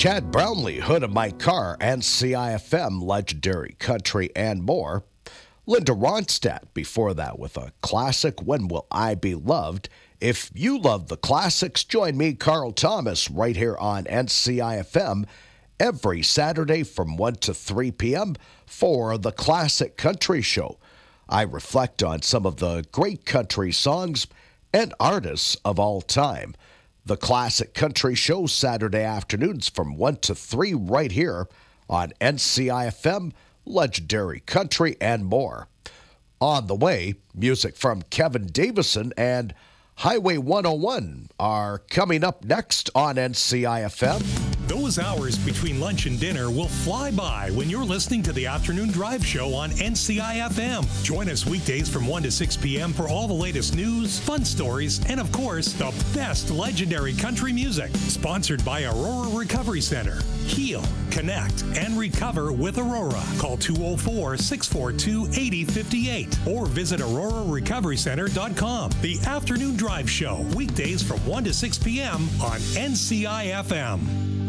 Chad Brownlee, Hood of My Car, and CIFM, Legendary Country, and more. Linda Ronstadt before that with a classic, When Will I Be Loved? If you love the classics, join me, Carl Thomas, right here on NCIFM every Saturday from 1 to 3 p.m. for the Classic Country Show. I reflect on some of the great country songs and artists of all time. The Classic Country Show, Saturday afternoons from 1 to 3 right here on NCIFM, Legendary Country, and more. On the way, music from Kevin Davison and Highway 101 are coming up next on NCIFM. Those hours between lunch and dinner will fly by when you're listening to the Afternoon Drive Show on NCIFM. Join us weekdays from 1 to 6 p.m. for all the latest news, fun stories, and of course, the best legendary country music. Sponsored by Aurora Recovery Center. Heal, connect, and recover with Aurora. Call 204-642-8058 or visit aurorarecoverycenter.com. The Afternoon Drive Show, weekdays from 1 to 6 p.m. on NCIFM.